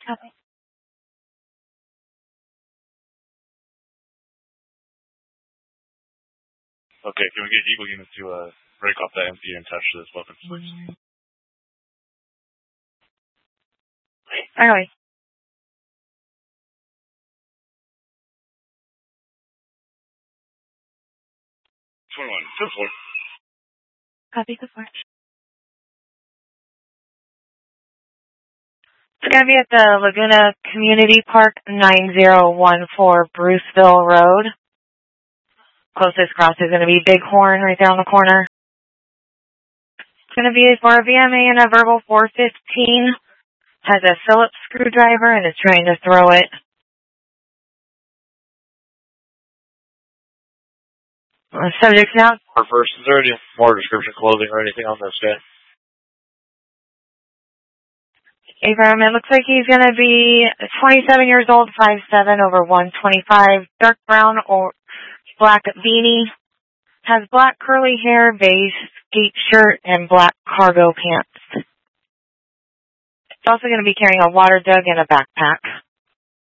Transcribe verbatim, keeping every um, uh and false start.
Copy. Okay, can we get Eagle units to uh, break off that M P and touch this weapon, please? Alright. twenty-one, fifth floor. Copy, the floor. It's going to be at the Laguna Community Park, nine zero one four Bruceville Road. Closest cross is going to be Bighorn right there on the corner. It's going to be for a V M A and a verbal four fifteen. Has a Phillips screwdriver and is trying to throw it. Uh, subjects now. Our first, is there any more description, clothing, or anything on this guy? Abram, it looks like he's going to be twenty-seven years old, five seven, over one twenty-five, dark brown or black beanie, has black curly hair, beige skate shirt, and black cargo pants. He's also going to be carrying a water jug and a backpack.